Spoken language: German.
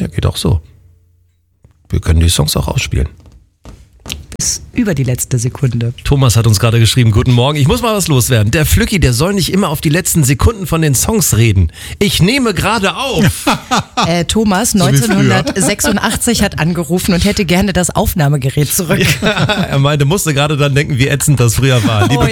Ja, geht auch so. Wir können die Songs auch ausspielen. Bis über die letzte Sekunde. Thomas hat uns gerade geschrieben, guten Morgen, ich muss mal was loswerden. Der Flücki, der soll nicht immer auf die letzten Sekunden von den Songs reden. Ich nehme gerade auf. Thomas, 1986 hat angerufen und hätte gerne das Aufnahmegerät zurück. Ja, er meinte, musste gerade dann denken, wie ätzend das früher war. Liebe